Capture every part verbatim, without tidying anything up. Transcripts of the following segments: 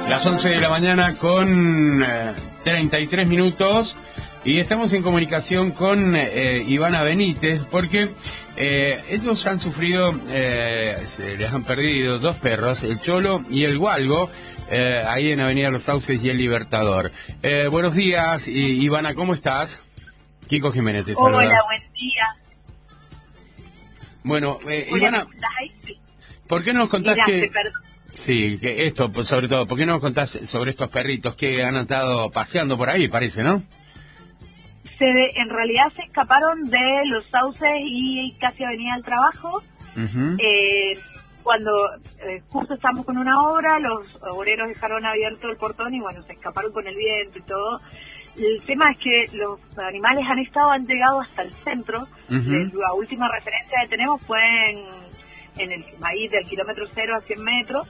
Las once de la mañana con eh, treinta y tres minutos y estamos en comunicación con eh, Ivana Benítez porque eh, ellos han sufrido, eh, se les han perdido dos perros, el Cholo y el Gualgo, eh, ahí en Avenida Los Sauces y el Libertador. Eh, buenos días, I Ivana, ¿cómo estás? Kiko Jiménez te saluda. Hola, buen día. Bueno, eh, Hola, Ivana, ¿por qué nos contás Mirá, que... te perdón. Sí, que esto, pues, sobre todo, ¿por qué no nos contás sobre estos perritos que han estado paseando por ahí, parece, no? Se de- en realidad se escaparon de Los Sauces y casi Avenida del Trabajo. Uh-huh. Eh, cuando eh, justo estamos con una obra, los obreros dejaron abierto el portón y bueno, se escaparon con el viento y todo. El tema es que los animales han estado, han llegado hasta el centro. Uh-huh. La última referencia que tenemos fue en, en el maíz del kilómetro cero a cien metros.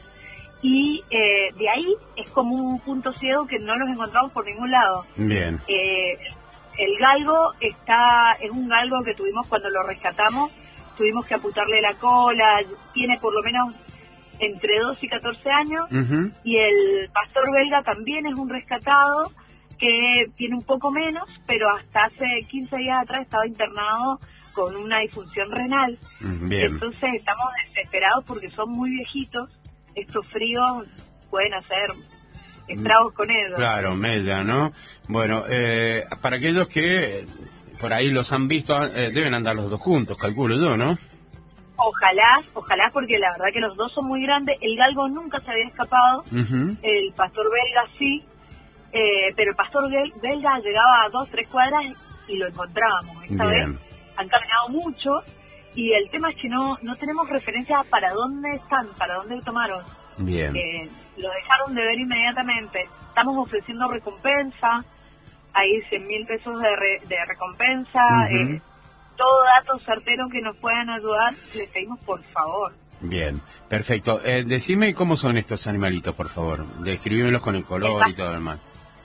Y eh, de ahí es como un punto ciego que no los encontramos por ningún lado. Bien. Eh, el galgo está, es un galgo que tuvimos cuando lo rescatamos, tuvimos que amputarle la cola, tiene por lo menos entre doce y catorce años, Uh-huh. y el pastor belga también es un rescatado que tiene un poco menos, pero hasta hace quince días atrás estaba internado con una disfunción renal. Bien. Entonces estamos desesperados porque son muy viejitos, estos fríos pueden hacer estragos con ellos. Claro, Melda, ¿no? Bueno, eh, para aquellos que por ahí los han visto, eh, deben andar los dos juntos, calculo yo, ¿no? Ojalá, ojalá, porque la verdad que los dos son muy grandes. El galgo nunca se había escapado, Uh-huh. el pastor belga sí, eh, pero el pastor bel- belga llegaba a dos, tres cuadras y lo encontrábamos. Esta Bien. vez han caminado mucho y el tema es que no no tenemos referencia para dónde están, para dónde lo tomaron. Bien. Eh, lo dejaron de ver inmediatamente. Estamos ofreciendo recompensa, hay cien mil pesos de, re- de recompensa, Ujú. eh, todo dato certero que nos puedan ayudar, les pedimos por favor. Bien, perfecto. Eh, decime cómo son estos animalitos, por favor. Describímelos con el color y todo lo demás.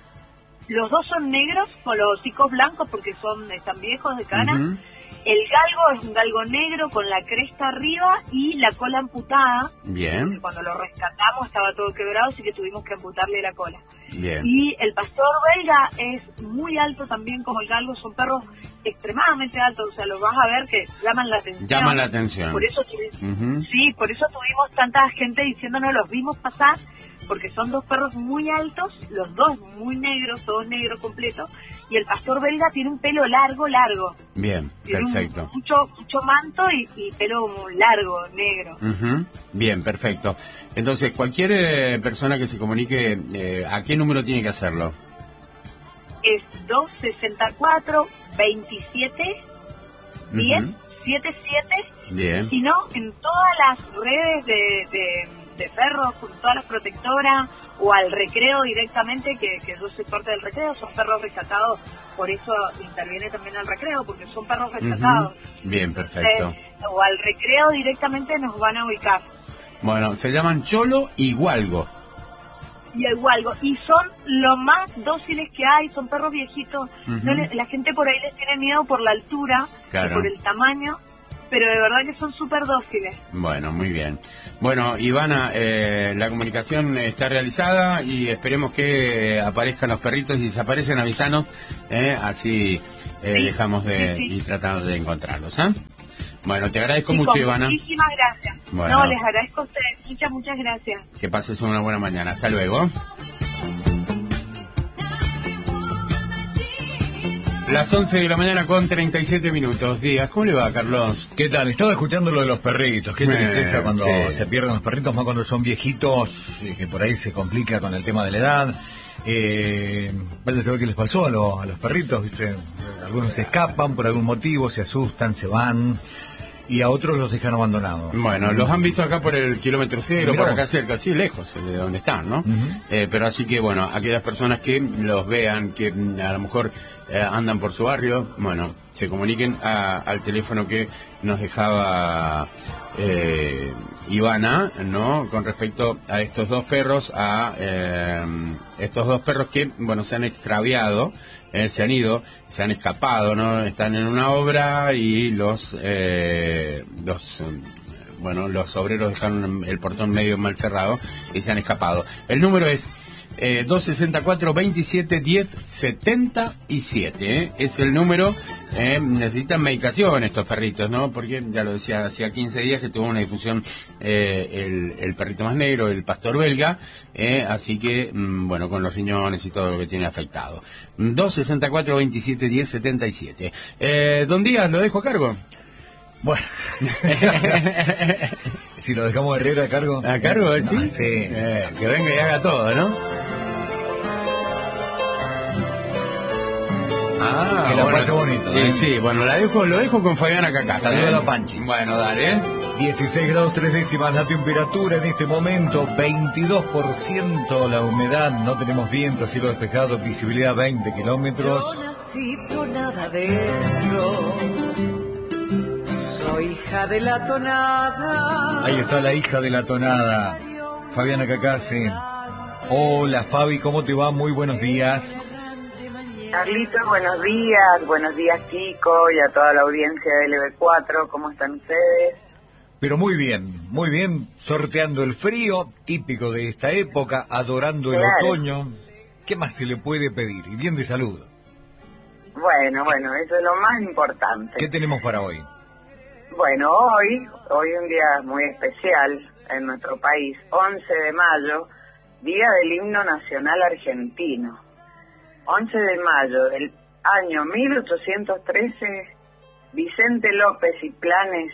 Los dos son negros con los hocicos blancos porque son están viejos de cana. Uh-huh. El galgo es un galgo negro con la cresta arriba y la cola amputada. Bien, Cuando lo rescatamos estaba todo quebrado, así que tuvimos que amputarle la cola. bien. Y el pastor belga es muy alto también como el galgo, son perros extremadamente altos, o sea, los vas a ver que llaman la atención. Llama la atención. Por eso tuvimos, Uh-huh. sí, por eso tuvimos tanta gente diciéndonos, los vimos pasar, porque son dos perros muy altos, los dos muy negros, todos negros completos, y el pastor belga tiene un pelo largo, largo. Bien, Tiene un- perfecto. mucho, mucho manto y, y pelo muy largo, negro. Ujú. Bien, perfecto. Entonces, cualquier eh, persona que se comunique, eh, ¿a qué número tiene que hacerlo? Es dos sesenta y cuatro, veintisiete, diez, Ujú. setenta y siete. Bien. Si no, en todas las redes de, de, de perros, con todas las protectoras, o al recreo directamente, que, que yo soy parte del recreo, son perros rescatados, por eso interviene también el recreo, porque son perros rescatados. Ujú. Bien, perfecto. Entonces, o al recreo directamente nos van a ubicar. Bueno, se llaman Cholo y Gualgo. Y el Gualgo, y son lo más dóciles que hay, son perros viejitos. Ujú. No le- la gente por ahí les tiene miedo por la altura, Claro. y por el tamaño, pero de verdad que son súper dóciles. Bueno, muy bien. Bueno, Ivana, eh, la comunicación está realizada y esperemos que aparezcan los perritos y si aparecen avisanos, eh, así eh, Sí, dejamos de sí, sí. y tratamos de encontrarlos, ¿ah? Bueno, te agradezco Chicos, mucho, Ivana. muchísimas gracias. Bueno. No, les agradezco a ustedes. Muchas, muchas gracias. Que pases una buena mañana. Hasta luego. Las once de la mañana con treinta y siete minutos. Díaz, ¿cómo le va, Carlos? ¿Qué tal? Estaba escuchando lo de los perritos. Qué Eh, tristeza cuando sí. se pierden los perritos, más cuando son viejitos, eh, que por ahí se complica con el tema de la edad. Eh, vaya a saber qué les pasó a, lo- a los perritos, ¿viste? Eh, Algunos se escapan por algún motivo, se asustan, se van, y a otros los dejan abandonados. Bueno, los han visto acá por el kilómetro cero, Mirá por acá vos. cerca, sí, lejos de donde están, ¿no? Ujú. Eh, pero así que, bueno, aquellas personas que los vean, que mm, a lo mejor eh, andan por su barrio, bueno, se comuniquen a- al teléfono que nos dejaba eh, Ivana, ¿no? Con respecto a estos dos perros, a eh, estos dos perros que, bueno, se han extraviado, eh, se han ido, se han escapado, ¿no? Están en una obra y los, eh, los eh, bueno, los obreros dejaron el portón medio mal cerrado y se han escapado. El número es eh, dos sesenta y cuatro, veintisiete, diez, setenta y siete, ¿eh? Es el número. Eh, necesitan medicación estos perritos, ¿no? Porque ya lo decía, hacía quince días que tuvo una difusión eh, el, el perrito más negro, el pastor belga, eh, así que, mm, bueno, con los riñones y todo lo que tiene afectado. dos sesenta y cuatro, veintisiete, diez, setenta y siete. Eh, don Díaz, ¿lo dejo a cargo? Bueno, si lo dejamos a Herrera a cargo. ¿A cargo? ¿Sí? No, sí. Eh, que venga y haga todo, ¿no? Ah, que la bueno, pase bonito. ¿eh? ¿eh? Sí, bueno, la dejo, lo dejo con Fabiana Cacá. Saludos ¿eh? a Panchi. Bueno, dale, ¿eh? dieciséis grados tres décimas la temperatura en este momento, veintidós por ciento la humedad, no tenemos viento, cielo despejado, visibilidad veinte kilómetros. Yo nací tonada adentro, soy hija de la tonada. Ahí está la hija de la tonada, Fabiana Cacase. Hola Fabi, ¿cómo te va? Muy buenos días. Carlitos, buenos días, buenos días chicos y a toda la audiencia de L B cuatro, ¿cómo están ustedes? Pero muy bien, muy bien, sorteando el frío, típico de esta época, adorando el Claro. otoño. ¿Qué más se le puede pedir? Y bien de salud. Bueno, bueno, eso es lo más importante. ¿Qué tenemos para hoy? Bueno, hoy, hoy un día muy especial en nuestro país, once de mayo, Día del Himno Nacional Argentino. once de mayo del año mil ochocientos trece, Vicente López y Planes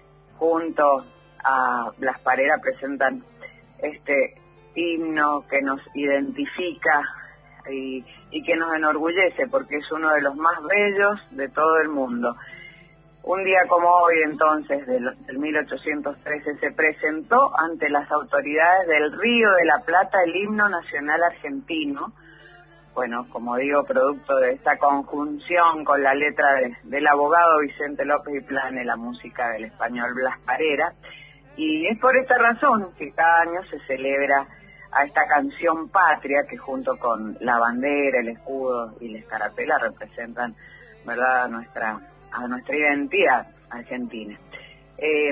junto a Blas Parera presentan este himno que nos identifica y, y que nos enorgullece porque es uno de los más bellos de todo el mundo. Un día como hoy, entonces, del, del mil ochocientos trece, se presentó ante las autoridades del Río de la Plata el himno nacional argentino. Bueno, como digo, producto de esta conjunción con la letra de, del abogado Vicente López y Plane, la música del español Blas Parera. Y es por esta razón que cada año se celebra a esta canción patria que junto con la bandera, el escudo y la escarapela representan, ¿verdad?, a nuestra, a nuestra identidad argentina. Eh,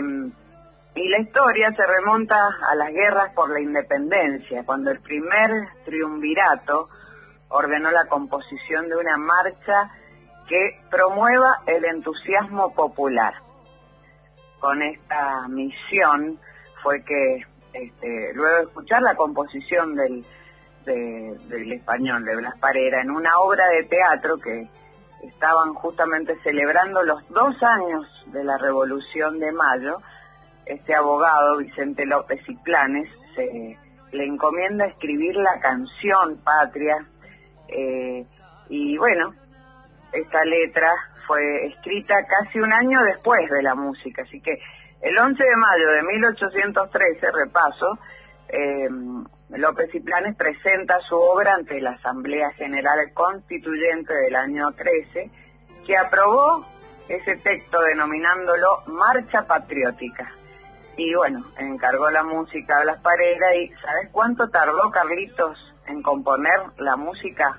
y la historia se remonta a las guerras por la independencia, cuando el primer triunvirato ordenó la composición de una marcha que promueva el entusiasmo popular. Con esta misión fue que, este, luego de escuchar la composición del, de, del español, de Blas Parera, en una obra de teatro que estaban justamente celebrando los dos años de la Revolución de Mayo, este abogado, Vicente López y Planes, se le encomienda escribir la canción patria. Eh, y bueno, esta letra fue escrita casi un año después de la música, así que el once de mayo de mil ochocientos trece, repaso, eh, López y Planes presenta su obra ante la Asamblea General Constituyente del año trece, que aprobó ese texto denominándolo Marcha Patriótica. Y bueno, encargó la música a Blas Parera. ¿Y sabes cuánto tardó Carlitos en componer la música?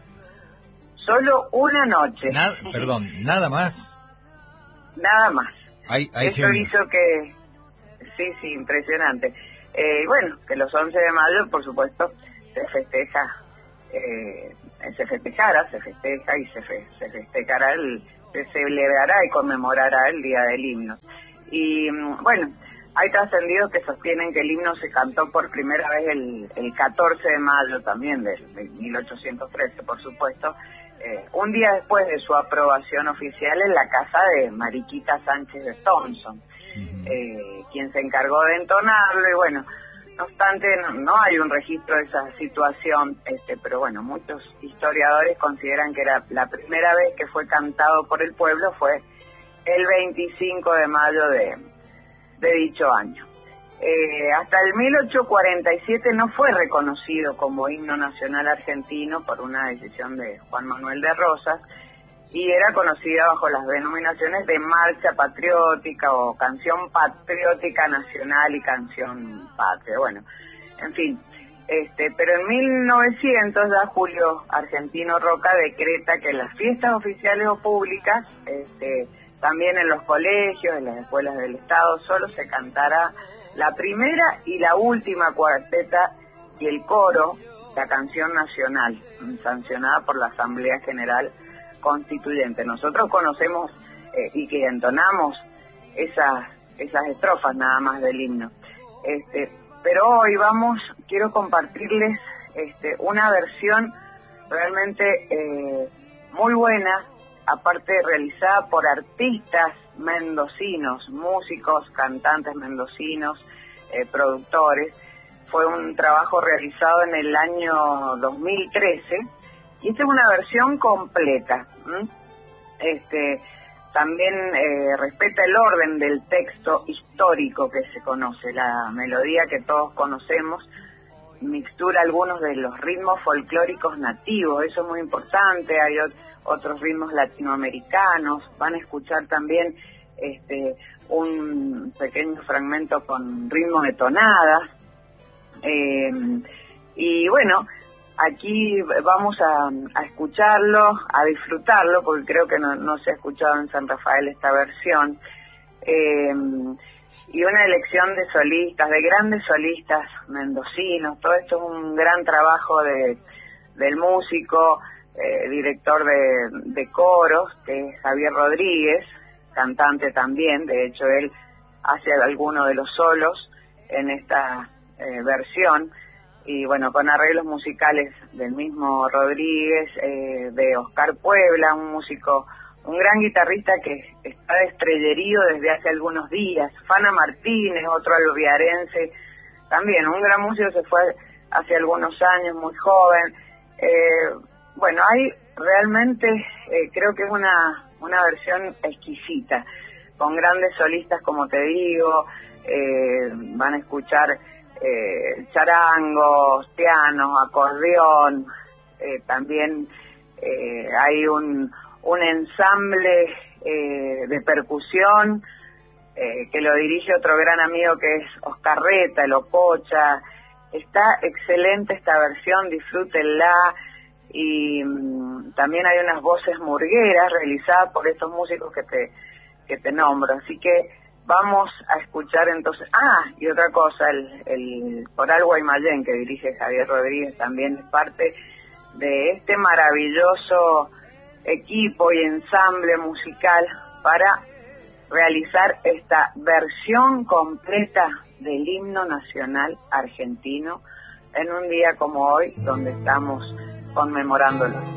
Solo una noche. Nada, perdón, nada más. Nada más. Hay, hay Eso genios. hizo que... Sí, sí, impresionante. Eh, bueno, que los once de mayo, por supuesto, se festeja, eh, se festejara, se festeja y se, fe, se festejará, el, se celebrará y conmemorará el Día del Himno. Y bueno, hay trascendidos que sostienen que el himno se cantó por primera vez el, el catorce de mayo también del, del mil ochocientos trece, por supuesto, eh, un día después de su aprobación oficial en la casa de Mariquita Sánchez de Thompson, uh-huh. eh, quien se encargó de entonarlo. Y bueno, no obstante, no, no hay un registro de esa situación, este, pero bueno, muchos historiadores consideran que era la primera vez que fue cantado por el pueblo fue el veinticinco de mayo de, de dicho año. Eh, hasta el mil ochocientos cuarenta y siete no fue reconocido como himno nacional argentino por una decisión de Juan Manuel de Rosas, y era conocida bajo las denominaciones de Marcha Patriótica o Canción Patriótica Nacional y Canción Patria. Bueno, en fin, este, pero en mil novecientos ya Julio Argentino Roca decreta que las fiestas oficiales o públicas, este, también en los colegios, en las escuelas del Estado, solo se cantará la primera y la última cuarteta y el coro, la canción nacional, sancionada por la Asamblea General Constituyente. Nosotros conocemos eh, y que entonamos esas, esas estrofas nada más del himno. Este, pero hoy vamos, quiero compartirles este, una versión realmente eh, muy buena, aparte realizada por artistas mendocinos, músicos, cantantes mendocinos, eh, productores. Fue un trabajo realizado en el año dos mil trece y esta es una versión completa. ¿m? Este, también eh, respeta el orden del texto histórico que se conoce, la melodía que todos conocemos, mixtura algunos de los ritmos folclóricos nativos, eso es muy importante. Hay ot- otros ritmos latinoamericanos, van a escuchar también este, un pequeño fragmento con ritmo de tonadas. Eh, y bueno, aquí vamos a, a escucharlo, a disfrutarlo, porque creo que no, no se ha escuchado en San Rafael esta versión. Eh, y una elección de solistas, de grandes solistas mendocinos. Todo esto es un gran trabajo de, del músico, eh, director de, de coros, que es Javier Rodríguez, cantante también. De hecho, él hace alguno de los solos en esta Eh, versión, y bueno, con arreglos musicales del mismo Rodríguez, eh, de Oscar Puebla, un músico, un gran guitarrista que está de estrellerío desde hace algunos días. Fana Martínez, otro albiarense, también un gran músico, se fue hace algunos años, muy joven. Eh, bueno, hay realmente, eh, creo que es una, una versión exquisita, con grandes solistas, como te digo. Eh, van a escuchar Eh, charangos, pianos, acordeón, eh, también eh, hay un, un ensamble eh, de percusión eh, que lo dirige otro gran amigo que es Oscar Reta, el Ococha. Está excelente esta versión, disfrútenla. Y mmm, también hay unas voces murgueras realizadas por estos músicos que te, que te nombro, así que vamos a escuchar entonces. Ah, y otra cosa, el, el Coral Guaymallén que dirige Javier Rodríguez también es parte de este maravilloso equipo y ensamble musical para realizar esta versión completa del himno nacional argentino en un día como hoy, donde estamos conmemorándolo.